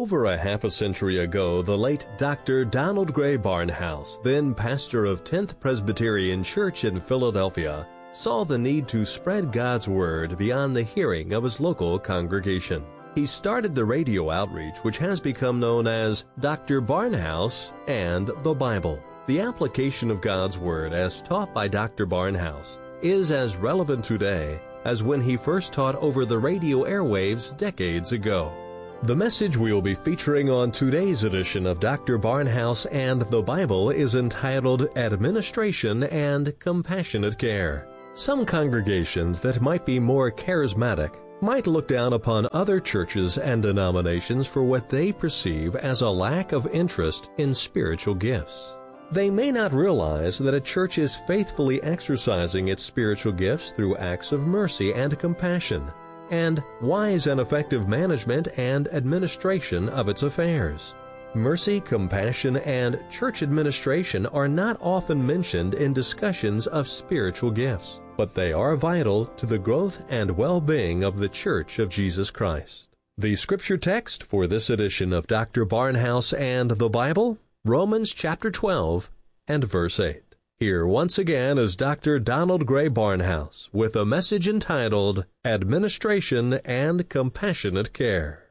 Over a half a century ago, the late Dr. Donald Gray Barnhouse, then pastor of 10th Presbyterian Church in Philadelphia, saw the need to spread God's Word beyond the hearing of his local congregation. He started the radio outreach which has become known as Dr. Barnhouse and the Bible. The application of God's Word as taught by Dr. Barnhouse is as relevant today as when he first taught over the radio airwaves decades ago. The message we will be featuring on today's edition of Dr. Barnhouse and the Bible is entitled Administration and Compassionate Care. Some congregations that might be more charismatic might look down upon other churches and denominations for what they perceive as a lack of interest in spiritual gifts. They may not realize that a church is faithfully exercising its spiritual gifts through acts of mercy and compassion, and wise and effective management and administration of its affairs. Mercy, compassion, and church administration are not often mentioned in discussions of spiritual gifts, but they are vital to the growth and well-being of the Church of Jesus Christ. The scripture text for this edition of Dr. Barnhouse and the Bible, Romans chapter 12 and verse 8. Here once again is Dr. Donald Gray Barnhouse with a message entitled Administration and Compassionate Care.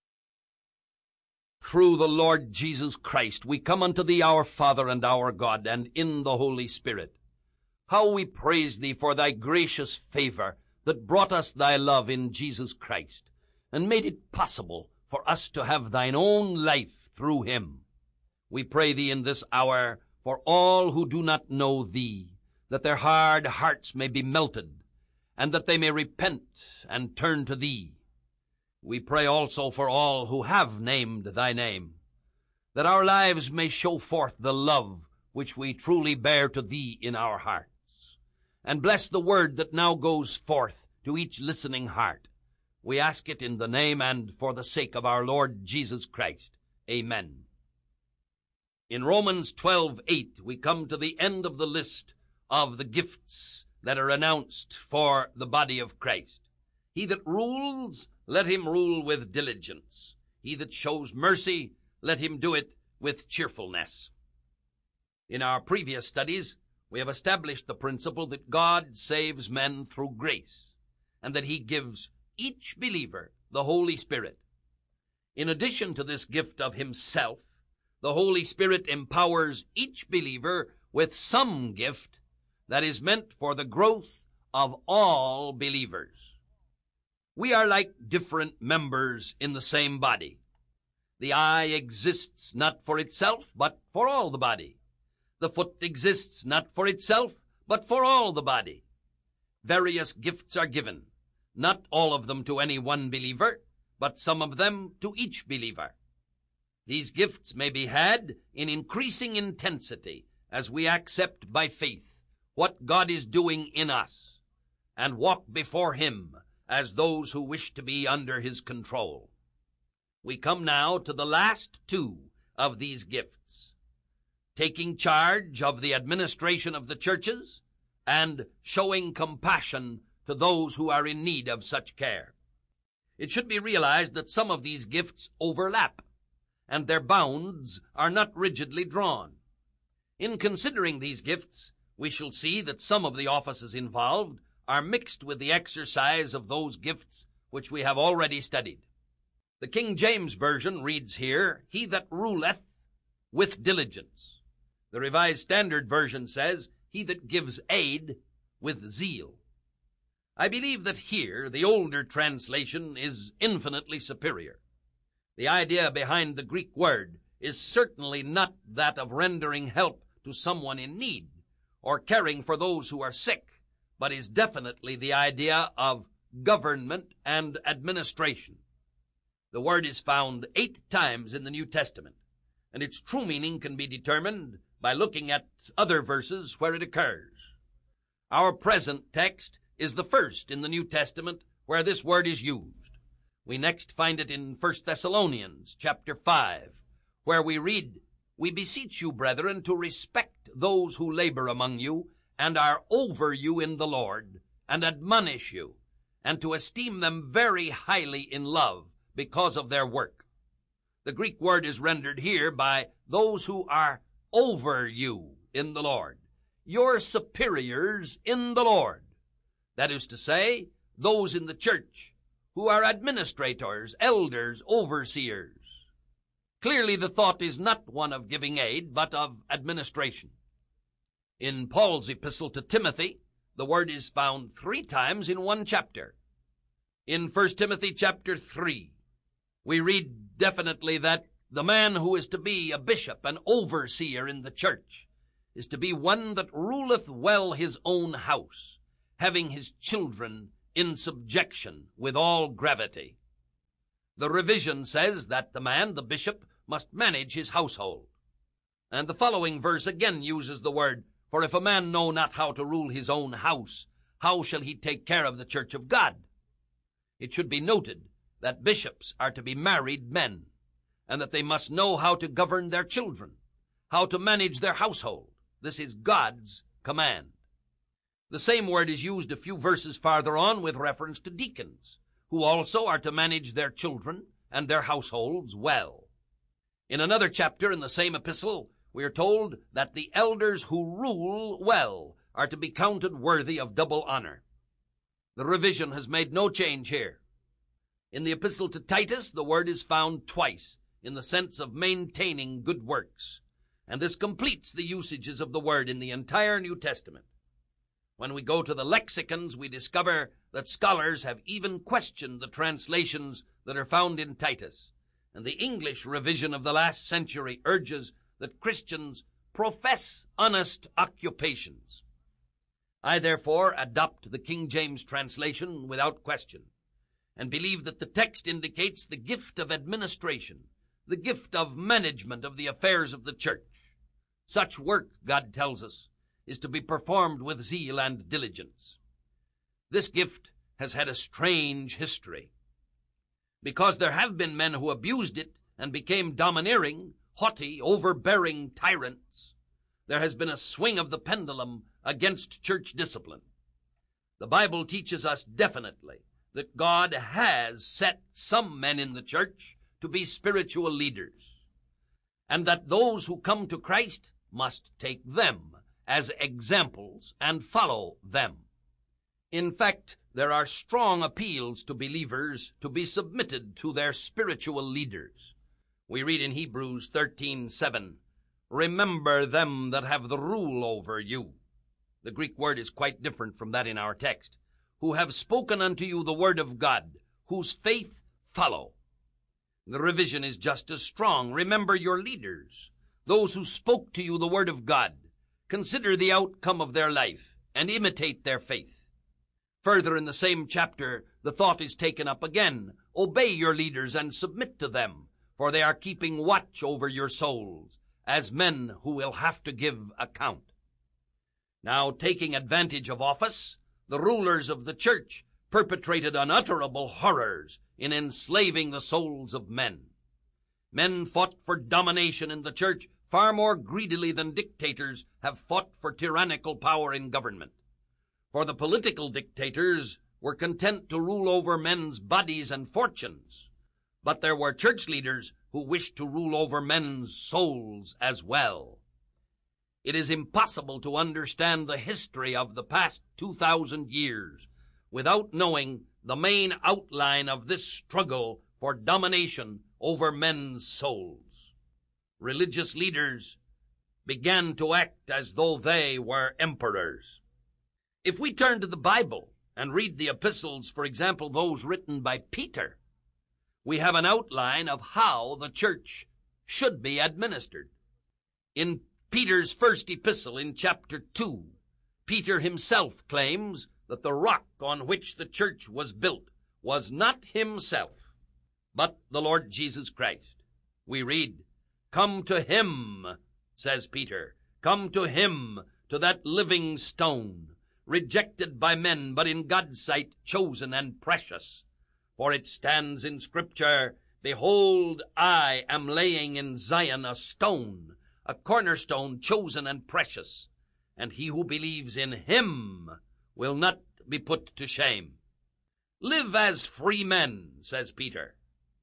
Through the Lord Jesus Christ, we come unto Thee, our Father and our God, and in the Holy Spirit. How we praise Thee for Thy gracious favor that brought us Thy love in Jesus Christ, and made it possible for us to have Thine own life through Him. We pray Thee in this hour for all who do not know Thee, that their hard hearts may be melted, and that they may repent and turn to Thee. We pray also for all who have named Thy name, that our lives may show forth the love which we truly bear to Thee in our hearts. And bless the word that now goes forth to each listening heart. We ask it in the name and for the sake of our Lord Jesus Christ. Amen. In Romans 12:8, we come to the end of the list of the gifts that are announced for the body of Christ. He that rules, let him rule with diligence. He that shows mercy, let him do it with cheerfulness. In our previous studies, we have established the principle that God saves men through grace, and that He gives each believer the Holy Spirit. In addition to this gift of Himself, the Holy Spirit empowers each believer with some gift that is meant for the growth of all believers. We are like different members in the same body. The eye exists not for itself, but for all the body. The foot exists not for itself, but for all the body. Various gifts are given, not all of them to any one believer, but some of them to each believer. These gifts may be had in increasing intensity as we accept by faith what God is doing in us and walk before Him as those who wish to be under His control. We come now to the last two of these gifts, taking charge of the administration of the churches and showing compassion to those who are in need of such care. It should be realized that some of these gifts overlap, and their bounds are not rigidly drawn. In considering these gifts, we shall see that some of the offices involved are mixed with the exercise of those gifts which we have already studied. The King James Version reads here, He that ruleth with diligence. The Revised Standard Version says, He that gives aid with zeal. I believe that here the older translation is infinitely superior. The idea behind the Greek word is certainly not that of rendering help to someone in need or caring for those who are sick, but is definitely the idea of government and administration. The word is found 8 times in the New Testament, and its true meaning can be determined by looking at other verses where it occurs. Our present text is the first in the New Testament where this word is used. We next find it in 1 Thessalonians chapter 5, where we read, We beseech you, brethren, to respect those who labor among you, and are over you in the Lord, and admonish you, and to esteem them very highly in love because of their work. The Greek word is rendered here by those who are over you in the Lord, your superiors in the Lord. That is to say, those in the church who are administrators, elders, overseers. Clearly the thought is not one of giving aid, but of administration. In Paul's epistle to Timothy, the word is found 3 times in one chapter. In 1 Timothy chapter 3, we read definitely that the man who is to be a bishop, an overseer in the church, is to be one that ruleth well his own house, having his children in subjection with all gravity. The revision says that the man, the bishop, must manage his household. And the following verse again uses the word, "For if a man know not how to rule his own house, how shall he take care of the church of God?" It should be noted that bishops are to be married men, and that they must know how to govern their children, how to manage their household. This is God's command. The same word is used a few verses farther on with reference to deacons, who also are to manage their children and their households well. In another chapter in the same epistle, we are told that the elders who rule well are to be counted worthy of double honor. The revision has made no change here. In the epistle to Titus, the word is found twice in the sense of maintaining good works, and this completes the usages of the word in the entire New Testament. When we go to the lexicons, we discover that scholars have even questioned the translations that are found in Titus, and the English revision of the last century urges that Christians profess honest occupations. I therefore adopt the King James translation without question, and believe that the text indicates the gift of administration, the gift of management of the affairs of the church. Such work, God tells us, is to be performed with zeal and diligence. This gift has had a strange history. Because there have been men who abused it and became domineering, haughty, overbearing tyrants, there has been a swing of the pendulum against church discipline. The Bible teaches us definitely that God has set some men in the church to be spiritual leaders, and that those who come to Christ must take them as examples and follow them. In fact, there are strong appeals to believers to be submitted to their spiritual leaders. We read in Hebrews 13:7, "Remember them that have the rule over you." The Greek word is quite different from that in our text. "Who have spoken unto you the word of God, whose faith follow." The revision is just as strong. Remember your leaders, those who spoke to you the word of God. Consider the outcome of their life and imitate their faith. Further in the same chapter, the thought is taken up again. Obey your leaders and submit to them, for they are keeping watch over your souls, as men who will have to give account. Now, taking advantage of office, the rulers of the church perpetrated unutterable horrors in enslaving the souls of men. Men fought for domination in the church far more greedily than dictators have fought for tyrannical power in government. For the political dictators were content to rule over men's bodies and fortunes, but there were church leaders who wished to rule over men's souls as well. It is impossible to understand the history of the past 2,000 years without knowing the main outline of this struggle for domination over men's souls. Religious leaders began to act as though they were emperors. If we turn to the Bible and read the epistles, for example, those written by Peter, we have an outline of how the church should be administered. In Peter's first epistle in chapter 2, Peter himself claims that the rock on which the church was built was not himself, but the Lord Jesus Christ. We read, "Come to him," says Peter, "come to him, to that living stone, rejected by men, but in God's sight chosen and precious. For it stands in Scripture, Behold, I am laying in Zion a stone, a cornerstone chosen and precious, and he who believes in him will not be put to shame." Live as free men, says Peter.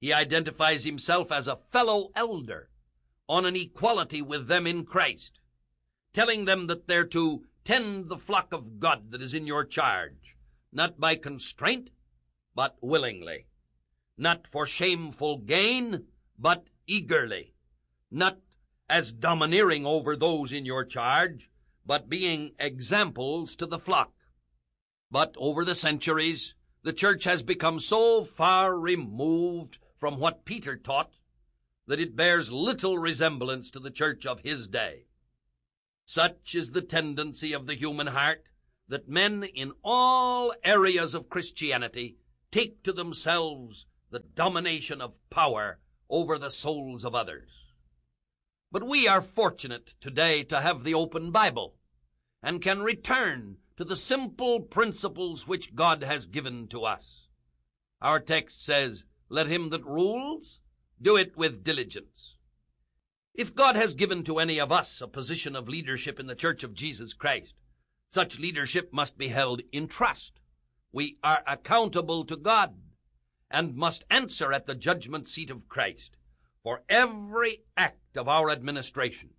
He identifies himself as a fellow elder on an equality with them in Christ, telling them that they're to tend the flock of God that is in your charge, not by constraint, but willingly, not for shameful gain, but eagerly, not as domineering over those in your charge, but being examples to the flock. But over the centuries, the church has become so far removed from what Peter taught that it bears little resemblance to the church of his day. Such is the tendency of the human heart that men in all areas of Christianity take to themselves the domination of power over the souls of others. But we are fortunate today to have the open Bible and can return to the simple principles which God has given to us. Our text says, "Let him that rules do it with diligence." If God has given to any of us a position of leadership in the Church of Jesus Christ, such leadership must be held in trust. We are accountable to God and must answer at the judgment seat of Christ for every act of our administration.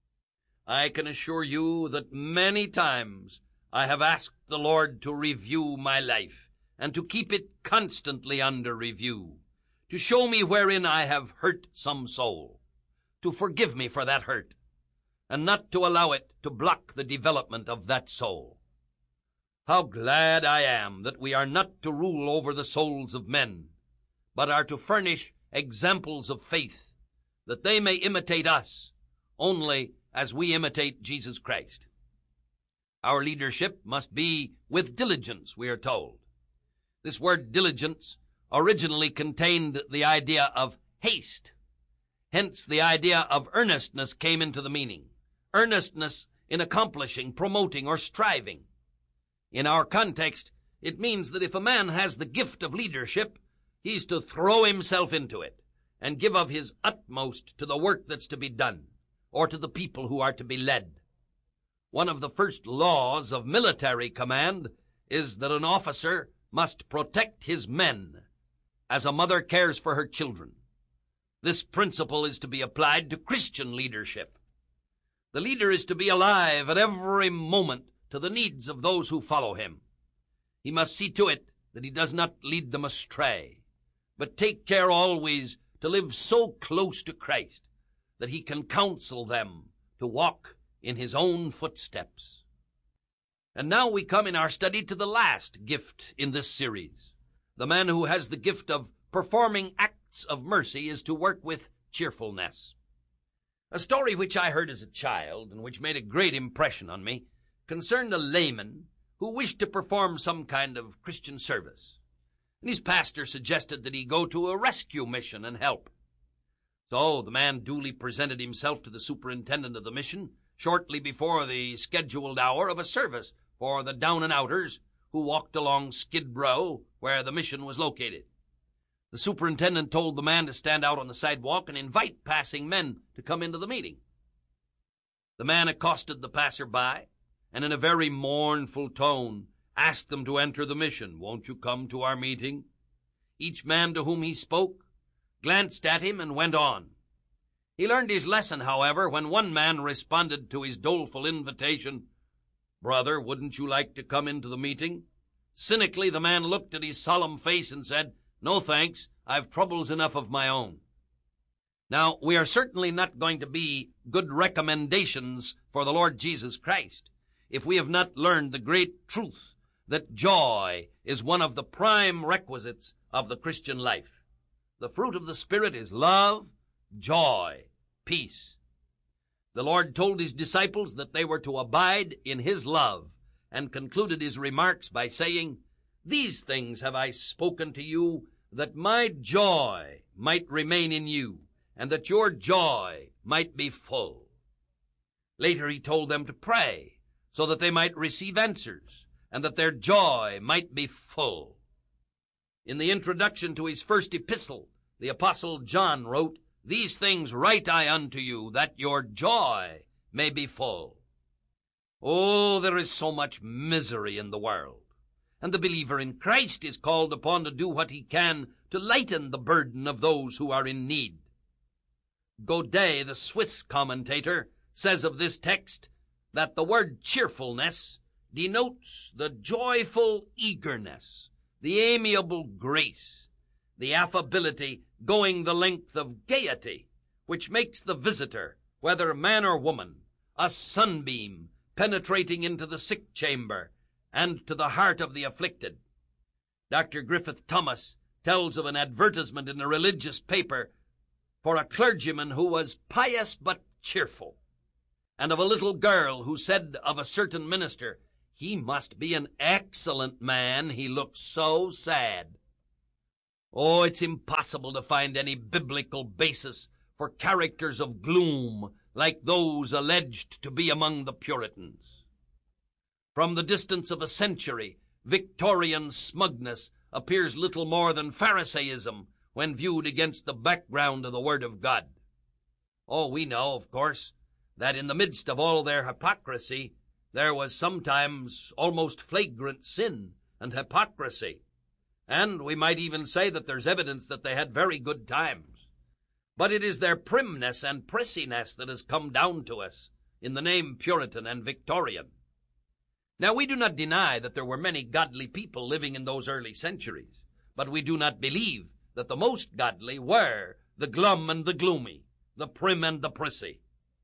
I can assure you that many times I have asked the Lord to review my life and to keep it constantly under review, to show me wherein I have hurt some soul, to forgive me for that hurt, and not to allow it to block the development of that soul. How glad I am that we are not to rule over the souls of men, but are to furnish examples of faith, that they may imitate us only as we imitate Jesus Christ. Our leadership must be with diligence, we are told. This word diligence originally contained the idea of haste. Hence the idea of earnestness came into the meaning. Earnestness in accomplishing, promoting, or striving. In our context, it means that if a man has the gift of leadership, he's to throw himself into it and give of his utmost to the work that's to be done, or to the people who are to be led. One of the first laws of military command is that an officer must protect his men as a mother cares for her children. This principle is to be applied to Christian leadership. The leader is to be alive at every moment to the needs of those who follow him. He must see to it that he does not lead them astray, but take care always to live so close to Christ that he can counsel them to walk in his own footsteps. And now we come in our study to the last gift in this series. The man who has the gift of performing acts of mercy is to work with cheerfulness. A story which I heard as a child, and which made a great impression on me, concerned a layman who wished to perform some kind of Christian service. And his pastor suggested that he go to a rescue mission and help. So the man duly presented himself to the superintendent of the mission shortly before the scheduled hour of a service for the down-and-outers who walked along Skid Row, where the mission was located. The superintendent told the man to stand out on the sidewalk and invite passing men to come into the meeting. The man accosted the passer-by, and in a very mournful tone asked them to enter the mission. "Won't you come to our meeting?" Each man to whom he spoke glanced at him and went on. He learned his lesson, however, when one man responded to his doleful invitation, "Brother, wouldn't you like to come into the meeting?" Cynically, the man looked at his solemn face and said, "No, thanks. I've troubles enough of my own." Now, we are certainly not going to be good recommendations for the Lord Jesus Christ if we have not learned the great truth that joy is one of the prime requisites of the Christian life. The fruit of the Spirit is love, joy, peace. The Lord told his disciples that they were to abide in his love, and concluded his remarks by saying, "These things have I spoken to you, that my joy might remain in you, and that your joy might be full." Later he told them to pray, so that they might receive answers, and that their joy might be full. In the introduction to his first epistle, the Apostle John wrote, "These things write I unto you, that your joy may be full." Oh, there is so much misery in the world, and the believer in Christ is called upon to do what he can to lighten the burden of those who are in need. Godet, the Swiss commentator, says of this text that the word cheerfulness denotes the joyful eagerness, the amiable grace, the affability going the length of gaiety, which makes the visitor, whether man or woman, a sunbeam penetrating into the sick chamber and to the heart of the afflicted. Dr. Griffith Thomas tells of an advertisement in a religious paper for a clergyman who was pious but cheerful, and of a little girl who said of a certain minister, "He must be an excellent man, he looks so sad." Oh, it's impossible to find any biblical basis for characters of gloom like those alleged to be among the Puritans. From the distance of a century, Victorian smugness appears little more than Pharisaism when viewed against the background of the Word of God. Oh, we know, of course, that in the midst of all their hypocrisy, there was sometimes almost flagrant sin and hypocrisy. And we might even say that there's evidence that they had very good times. But it is their primness and prissiness that has come down to us in the name Puritan and Victorian. Now, we do not deny that there were many godly people living in those early centuries, but we do not believe that the most godly were the glum and the gloomy, the prim and the prissy.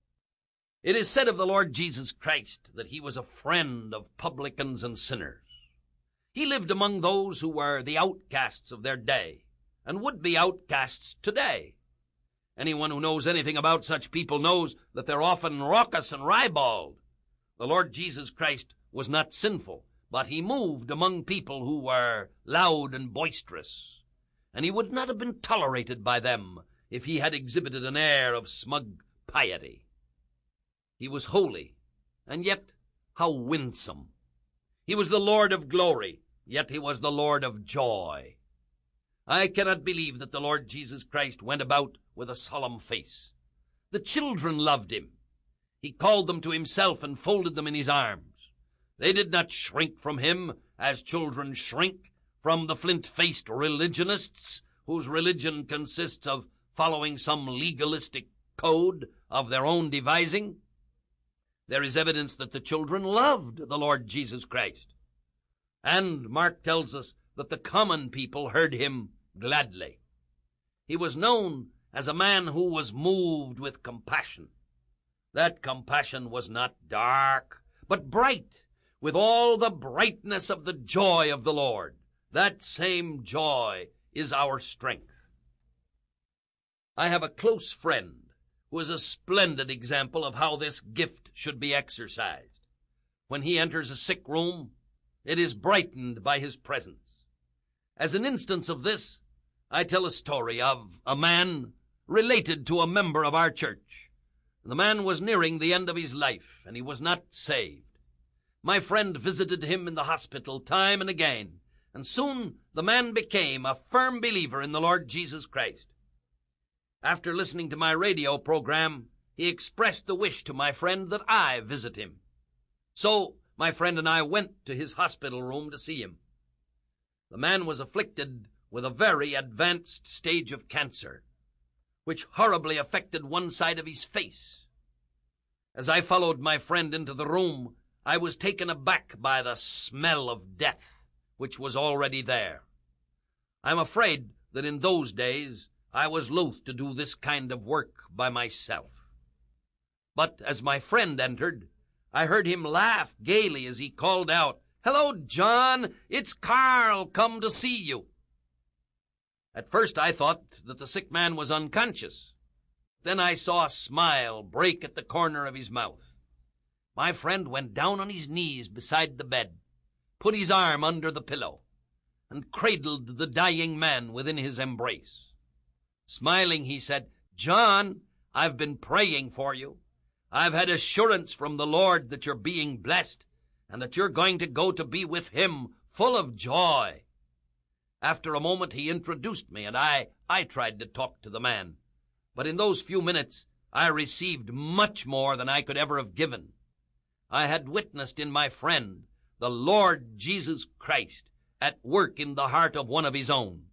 It is said of the Lord Jesus Christ that he was a friend of publicans and sinners. He lived among those who were the outcasts of their day and would be outcasts today. Anyone who knows anything about such people knows that they're often raucous and ribald. The Lord Jesus Christ was not sinful, but he moved among people who were loud and boisterous, and he would not have been tolerated by them if he had exhibited an air of smug piety. He was holy, and yet how winsome. He was the Lord of glory, yet he was the Lord of joy. I cannot believe that the Lord Jesus Christ went about with a solemn face. The children loved him. He called them to himself and folded them in his arms. They did not shrink from him as children shrink from the flint-faced religionists whose religion consists of following some legalistic code of their own devising. There is evidence that the children loved the Lord Jesus Christ. And Mark tells us that the common people heard him gladly. He was known as a man who was moved with compassion. That compassion was not dark, but bright, with all the brightness of the joy of the Lord. That same joy is our strength. I have a close friend who is a splendid example of how this gift should be exercised. When he enters a sick room, it is brightened by his presence. As an instance of this, I tell a story of a man related to a member of our church. The man was nearing the end of his life, and he was not saved. My friend visited him in the hospital time and again, and soon the man became a firm believer in the Lord Jesus Christ. After listening to my radio program, he expressed the wish to my friend that I visit him. So my friend and I went to his hospital room to see him. The man was afflicted with a very advanced stage of cancer, which horribly affected one side of his face. As I followed my friend into the room, I was taken aback by the smell of death, which was already there. I'm afraid that in those days I was loath to do this kind of work by myself. But as my friend entered, I heard him laugh gaily as he called out, "Hello, John, it's Carl come to see you." At first I thought that the sick man was unconscious. Then I saw a smile break at the corner of his mouth. My friend went down on his knees beside the bed, put his arm under the pillow, and cradled the dying man within his embrace. Smiling, he said, "John, I've been praying for you. I've had assurance from the Lord that you're being blessed and that you're going to go to be with him full of joy." After a moment he introduced me, and I tried to talk to the man. But in those few minutes I received much more than I could ever have given. I had witnessed in my friend the Lord Jesus Christ at work in the heart of one of his own.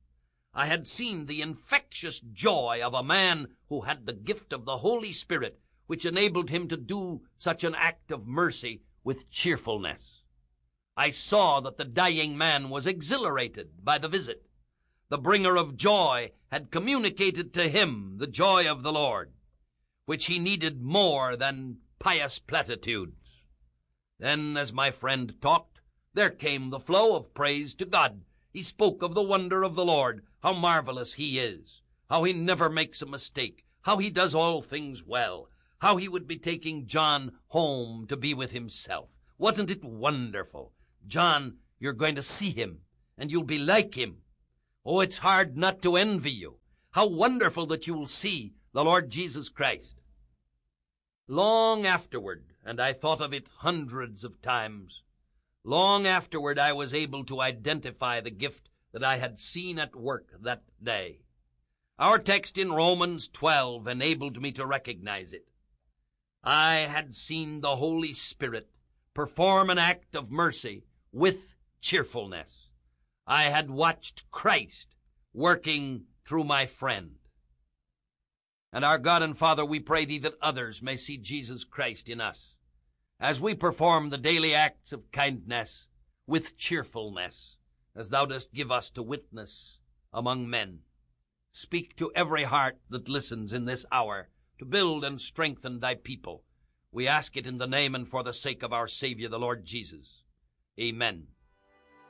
I had seen the infectious joy of a man who had the gift of the Holy Spirit, which enabled him to do such an act of mercy with cheerfulness. I saw that the dying man was exhilarated by the visit. The bringer of joy had communicated to him the joy of the Lord, which he needed more than pious platitudes. Then, as my friend talked, there came the flow of praise to God. He spoke of the wonder of the Lord, how marvelous he is, how he never makes a mistake, how he does all things well, how he would be taking John home to be with himself. Wasn't it wonderful? John, you're going to see him, and you'll be like him. Oh, it's hard not to envy you. How wonderful that you will see the Lord Jesus Christ. Long afterward, and I thought of it hundreds of times, long afterward I was able to identify the gift that I had seen at work that day. Our text in Romans 12 enabled me to recognize it. I had seen the Holy Spirit perform an act of mercy with cheerfulness. I had watched Christ working through my friend. And our God and Father, we pray thee that others may see Jesus Christ in us, as we perform the daily acts of kindness with cheerfulness, as thou dost give us to witness among men. Speak to every heart that listens in this hour, to build and strengthen thy people. We ask it in the name and for the sake of our Savior, the Lord Jesus. Amen.